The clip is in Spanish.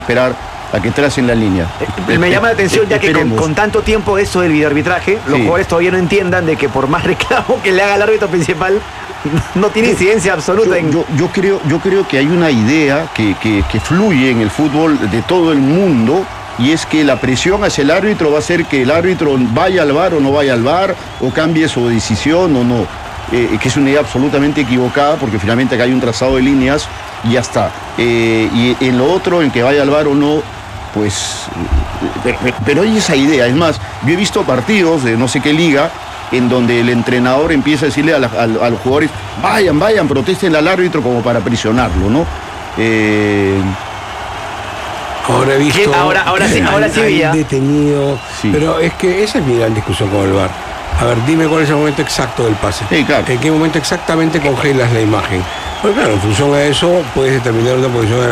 esperar a que tracen la línea. Me llama la atención ya que con tanto tiempo eso del videoarbitraje, los jugadores todavía no entiendan de que por más reclamo que le haga el árbitro principal, no tiene incidencia absoluta. Yo creo que hay una idea que fluye en el fútbol de todo el mundo, y es que la presión hacia el árbitro va a hacer que el árbitro vaya al VAR o no vaya al VAR, o cambie su decisión o no. Que es una idea absolutamente equivocada, porque finalmente acá hay un trazado de líneas y ya está. Y en lo otro, en que vaya al VAR o no, pues... Pero hay esa idea. Es más, yo he visto partidos de no sé qué liga en donde el entrenador empieza a decirle a los jugadores, vayan, protesten al árbitro como para presionarlo, ¿no? Ahora he visto... Ahora sí hay ya. detenido... Sí. Pero es que esa es mi gran discusión con el VAR. A ver, dime cuál es el momento exacto del pase. Sí, claro. ¿En qué momento exactamente congelas la imagen? Pues claro, en función a eso puedes determinar una posición